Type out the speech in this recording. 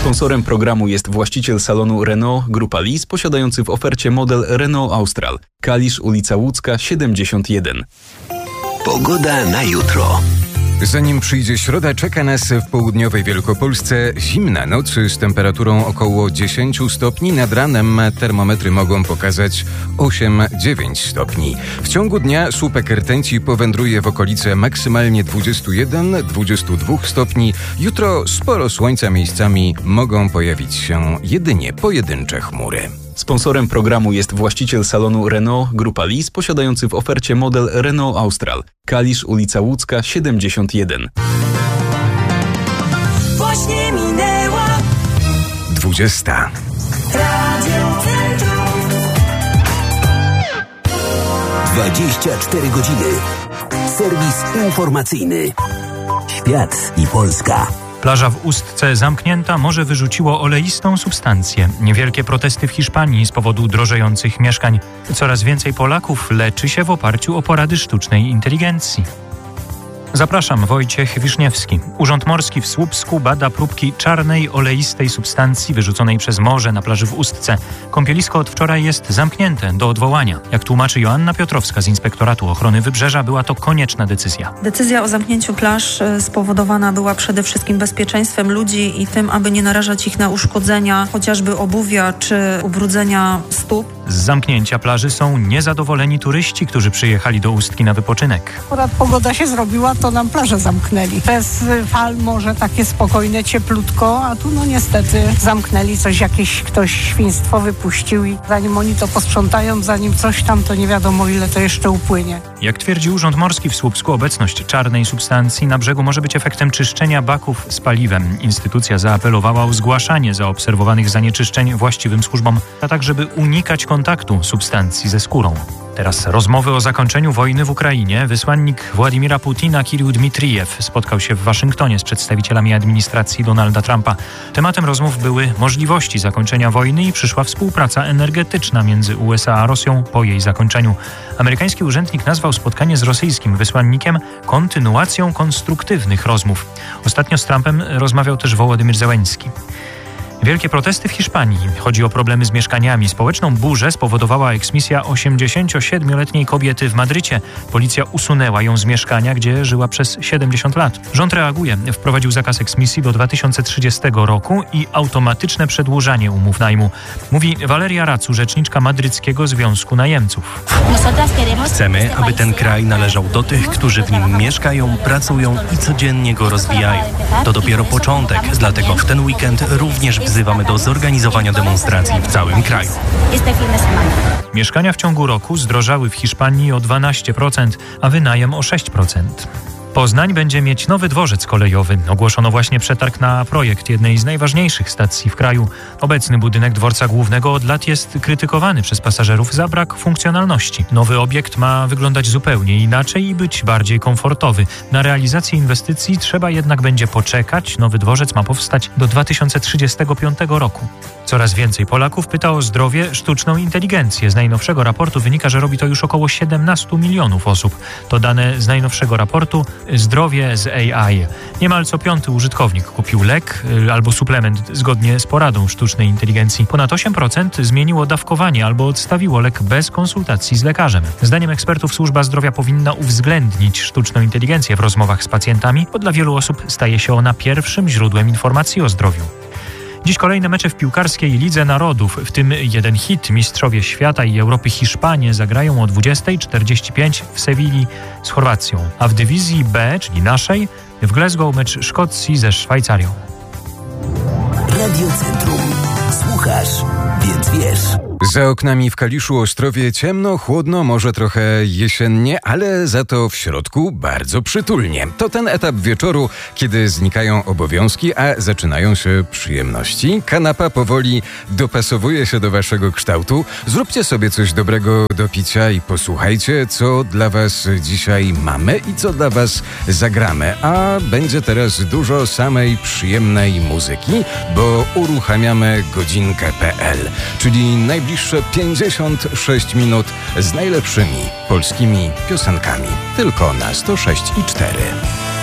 Sponsorem programu jest właściciel salonu Renault Grupa Lis, posiadający w ofercie model Renault Austral. Kalisz, ulica Łódzka, 71. Pogoda na jutro. Zanim przyjdzie środa, czeka nas w południowej Wielkopolsce zimna noc z temperaturą około 10 stopni. Nad ranem termometry mogą pokazać 8-9 stopni. W ciągu dnia słupek rtęci powędruje w okolice maksymalnie 21-22 stopni. Jutro sporo słońca, miejscami mogą pojawić się jedynie pojedyncze chmury. Sponsorem programu jest właściciel salonu Renault Grupa Lis, posiadający w ofercie model Renault Austral. Kalisz, ulica Łódzka, 71. Właśnie minęła 20. Radio Centrum. 24 godziny. Serwis informacyjny. Świat i Polska. Plaża w Ustce zamknięta, morze wyrzuciło oleistą substancję. Niewielkie protesty w Hiszpanii z powodu drożejących mieszkań. Coraz więcej Polaków leczy się w oparciu o porady sztucznej inteligencji. Zapraszam, Wojciech Wiszniewski. Urząd Morski w Słupsku bada próbki czarnej, oleistej substancji wyrzuconej przez morze na plaży w Ustce. Kąpielisko od wczoraj jest zamknięte do odwołania. Jak tłumaczy Joanna Piotrowska z Inspektoratu Ochrony Wybrzeża, była to konieczna decyzja. Decyzja o zamknięciu plaż spowodowana była przede wszystkim bezpieczeństwem ludzi i tym, aby nie narażać ich na uszkodzenia, chociażby obuwia czy ubrudzenia stóp. Z zamknięcia plaży są niezadowoleni turyści, którzy przyjechali do Ustki na wypoczynek. Akurat pogoda się zrobiła, to nam plażę zamknęli. Bez fal morze takie spokojne, cieplutko, a tu no niestety zamknęli jakieś ktoś świństwo wypuścił i zanim oni to posprzątają, zanim coś tam, to nie wiadomo ile to jeszcze upłynie. Jak twierdzi Urząd Morski w Słupsku, obecność czarnej substancji na brzegu może być efektem czyszczenia baków z paliwem. Instytucja zaapelowała o zgłaszanie zaobserwowanych zanieczyszczeń właściwym służbom, a tak żeby unikać kontaktu substancji ze skórą. Teraz rozmowy o zakończeniu wojny w Ukrainie. Wysłannik Władimira Putina Kirill Dmitrijew spotkał się w Waszyngtonie z przedstawicielami administracji Donalda Trumpa. Tematem rozmów były możliwości zakończenia wojny i przyszła współpraca energetyczna między USA a Rosją po jej zakończeniu. Amerykański urzędnik nazwał spotkanie z rosyjskim wysłannikiem kontynuacją konstruktywnych rozmów. Ostatnio z Trumpem rozmawiał też Wołodymyr Zełenski. Wielkie protesty w Hiszpanii. Chodzi o problemy z mieszkaniami. Społeczną burzę spowodowała eksmisja 87-letniej kobiety w Madrycie. Policja usunęła ją z mieszkania, gdzie żyła przez 70 lat. Rząd reaguje. Wprowadził zakaz eksmisji do 2030 roku i automatyczne przedłużanie umów najmu. Mówi Valeria Racu, rzeczniczka Madryckiego Związku Najemców. Chcemy, aby ten kraj należał do tych, którzy w nim mieszkają, pracują i codziennie go rozwijają. To dopiero początek, dlatego w ten weekend również wzywamy do zorganizowania demonstracji w całym kraju. Mieszkania w ciągu roku zdrożały w Hiszpanii o 12%, a wynajem o 6%. Poznań będzie mieć nowy dworzec kolejowy. Ogłoszono właśnie przetarg na projekt jednej z najważniejszych stacji w kraju. Obecny budynek dworca głównego od lat jest krytykowany przez pasażerów za brak funkcjonalności. Nowy obiekt ma wyglądać zupełnie inaczej i być bardziej komfortowy. Na realizację inwestycji trzeba jednak będzie poczekać. Nowy dworzec ma powstać do 2035 roku. Coraz więcej Polaków pyta o zdrowie, sztuczną inteligencję. Z najnowszego raportu wynika, że robi to już około 17 milionów osób. To dane z najnowszego raportu Zdrowie z AI. Niemal co piąty użytkownik kupił lek albo suplement zgodnie z poradą sztucznej inteligencji. Ponad 8% zmieniło dawkowanie albo odstawiło lek bez konsultacji z lekarzem. Zdaniem ekspertów służba zdrowia powinna uwzględnić sztuczną inteligencję w rozmowach z pacjentami, bo dla wielu osób staje się ona pierwszym źródłem informacji o zdrowiu. Dziś kolejne mecze w piłkarskiej Lidze Narodów, w tym jeden hit. Mistrzowie świata i Europy Hiszpanie zagrają o 20:45 w Sewilli z Chorwacją, a w dywizji B, czyli naszej, w Glasgow mecz Szkocji ze Szwajcarią. Radio Centrum. Słuchasz, więc wiesz. Za oknami w Kaliszu, Ostrowie ciemno, chłodno, może trochę jesiennie, ale za to w środku bardzo przytulnie. To ten etap wieczoru, kiedy znikają obowiązki, a zaczynają się przyjemności. Kanapa powoli dopasowuje się do waszego kształtu. Zróbcie sobie coś dobrego do picia i posłuchajcie, co dla was dzisiaj mamy i co dla was zagramy. A będzie teraz dużo samej przyjemnej muzyki, bo uruchamiamy godzinkę.pl, czyli najbliższe 56 minut z najlepszymi polskimi piosenkami. Tylko na 106,4.